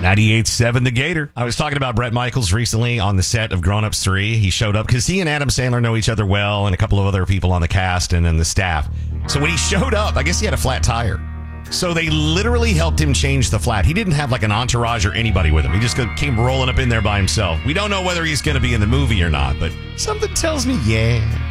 98.7 The Gator. I was talking about Bret Michaels recently on the set of Grown Ups 3. He showed up because he and Adam Sandler know each other well and a couple of other people on the cast and then the staff. So when he showed up, I guess he had a flat tire. So they literally helped him change the flat. He didn't have like an entourage or anybody with him. He just came rolling up in there by himself. We don't know whether he's going to be in the movie or not, but something tells me, yeah.